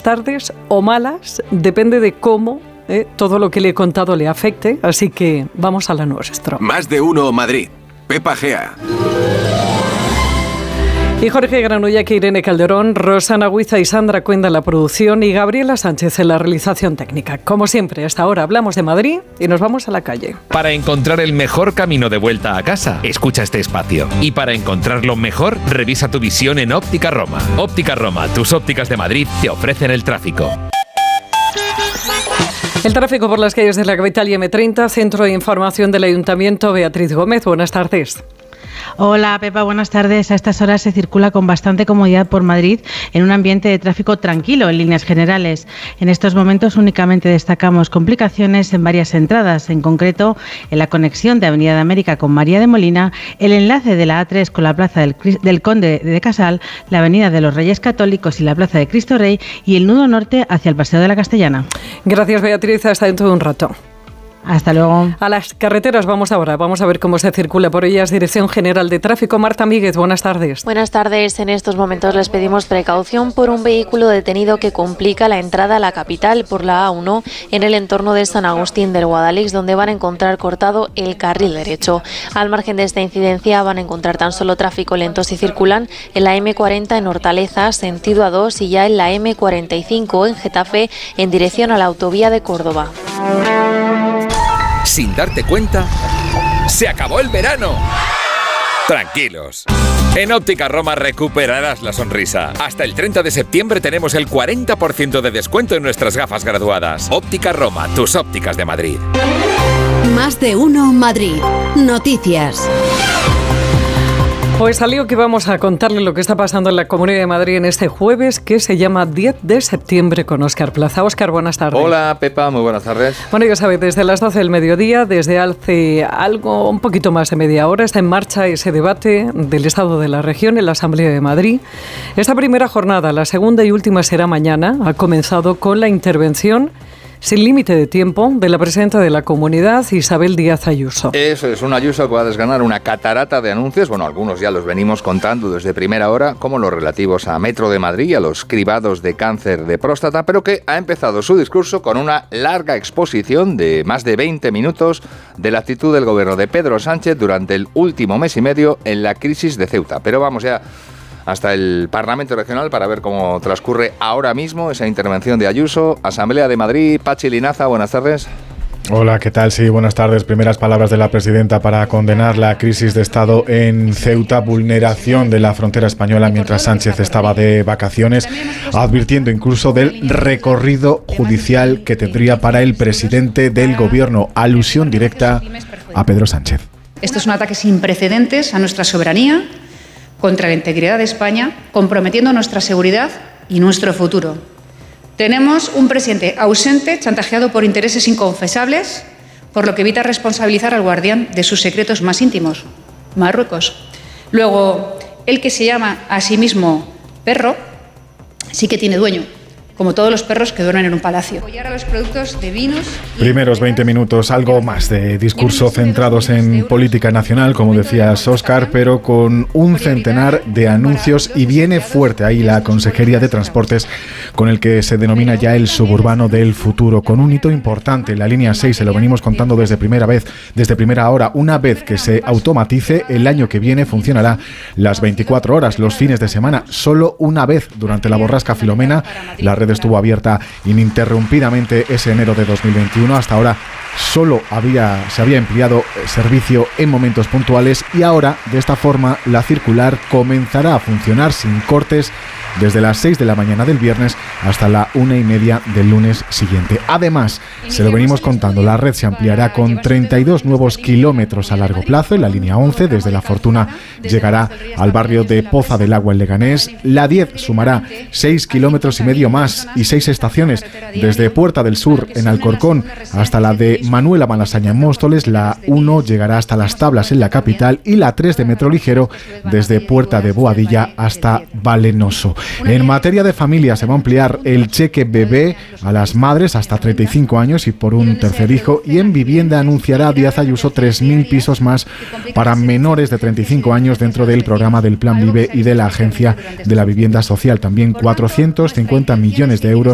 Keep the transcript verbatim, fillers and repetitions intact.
tardes o malas, depende de cómo eh, todo lo que le he contado le afecte, así que vamos a la nuestra. Más de uno Madrid. Pepa Gea. Y Jorge Granullac, Irene Calderón, Rosana Huiza y Sandra Cuenda en la producción y Gabriela Sánchez en la realización técnica. Como siempre, hasta ahora hablamos de Madrid y nos vamos a la calle. Para encontrar el mejor camino de vuelta a casa, escucha este espacio. Y para encontrarlo mejor, revisa tu visión en Óptica Roma. Óptica Roma, tus ópticas de Madrid te ofrecen el tráfico. El tráfico por las calles de la capital y eme treinta, Centro de Información del Ayuntamiento. Beatriz Gómez, buenas tardes. Hola Pepa, buenas tardes. A estas horas se circula con bastante comodidad por Madrid en un ambiente de tráfico tranquilo en líneas generales. En estos momentos únicamente destacamos complicaciones en varias entradas, en concreto en la conexión de Avenida de América con María de Molina, el enlace de la A tres con la Plaza del, del Conde de Casal, la Avenida de los Reyes Católicos y la Plaza de Cristo Rey y el nudo norte hacia el Paseo de la Castellana. Gracias Beatriz, hasta dentro de un rato. Hasta luego. A las carreteras vamos ahora, vamos a ver cómo se circula por ellas. Dirección General de Tráfico, Marta Míguez, buenas tardes. Buenas tardes. En estos momentos les pedimos precaución por un vehículo detenido que complica la entrada a la capital por la A uno en el entorno de San Agustín del Guadalix, donde van a encontrar cortado el carril derecho. Al margen de esta incidencia van a encontrar tan solo tráfico lento si circulan en la eme cuarenta en Hortaleza, sentido A dos, y ya en la eme cuarenta y cinco en Getafe, en dirección a la autovía de Córdoba. Sin darte cuenta, ¡se acabó el verano! Tranquilos. En Óptica Roma recuperarás la sonrisa. Hasta el treinta de septiembre tenemos el cuarenta por ciento de descuento en nuestras gafas graduadas. Óptica Roma, tus ópticas de Madrid. Más de uno Madrid. Noticias. Pues salió que vamos a contarle lo que está pasando en la Comunidad de Madrid en este jueves, que se llama diez de septiembre con Óscar Plaza. Óscar, buenas tardes. Hola, Pepa, muy buenas tardes. Bueno, ya sabes, desde las doce del mediodía, desde hace algo, un poquito más de media hora, está en marcha ese debate del Estado de la Región en la Asamblea de Madrid. Esta primera jornada, la segunda y última será mañana, ha comenzado con la intervención sin límite de tiempo de la presidenta de la Comunidad, Isabel Díaz Ayuso. Eso es, un Ayuso que va a desgranar una catarata de anuncios, bueno, algunos ya los venimos contando desde primera hora, como los relativos a Metro de Madrid y a los cribados de cáncer de próstata, pero que ha empezado su discurso con una larga exposición de más de veinte minutos de la actitud del gobierno de Pedro Sánchez durante el último mes y medio en la crisis de Ceuta. Pero vamos ya hasta el Parlamento Regional para ver cómo transcurre ahora mismo esa intervención de Ayuso. Asamblea de Madrid, Pachi Linaza, buenas tardes. Hola, ¿qué tal? Sí, buenas tardes. Primeras palabras de la presidenta para condenar la crisis de Estado en Ceuta, vulneración de la frontera española mientras Sánchez estaba de vacaciones, advirtiendo incluso del recorrido judicial que tendría para el presidente del Gobierno. Alusión directa a Pedro Sánchez. Esto es un ataque sin precedentes a nuestra soberanía, contra la integridad de España, comprometiendo nuestra seguridad y nuestro futuro. Tenemos un presidente ausente, chantajeado por intereses inconfesables, por lo que evita responsabilizar al guardián de sus secretos más íntimos, Marruecos. Luego, el que se llama a sí mismo perro, sí que tiene dueño, como todos los perros que duermen en un palacio. Apoyar a los productos de vinos. Primeros veinte minutos, algo más de discurso centrados en política nacional, como decías, Óscar, pero con un centenar de anuncios, y viene fuerte ahí la Consejería de Transportes, con el que se denomina ya el suburbano del futuro, con un hito importante, la línea seis, se lo venimos contando desde primera vez, desde primera hora. Una vez que se automatice, el año que viene funcionará las veinticuatro horas, los fines de semana, solo una vez durante la borrasca Filomena. La red estuvo abierta ininterrumpidamente ese enero de dos mil veintiuno. Hasta ahora solo había, se había empleado servicio en momentos puntuales, y ahora, de esta forma, la circular comenzará a funcionar sin cortes desde las seis de la mañana del viernes hasta la una y media del lunes siguiente. Además, se lo venimos contando, la red se ampliará con treinta y dos nuevos kilómetros a largo plazo. En la línea once, desde La Fortuna, llegará al barrio de Poza del Agua en Leganés. La diez sumará seis kilómetros y medio más y seis estaciones, desde Puerta del Sur en Alcorcón hasta la de Manuela Malasaña en Móstoles. La uno llegará hasta Las Tablas en la capital, y la tres de Metro Ligero desde Puerta de Boadilla hasta Valenoso. En materia de familia, se va a ampliar el cheque bebé a las madres hasta treinta y cinco años y por un tercer hijo, y en vivienda anunciará Díaz Ayuso tres mil pisos más para menores de treinta y cinco años dentro del programa del Plan Vive y de la Agencia de la Vivienda Social. También cuatrocientos cincuenta millones de euros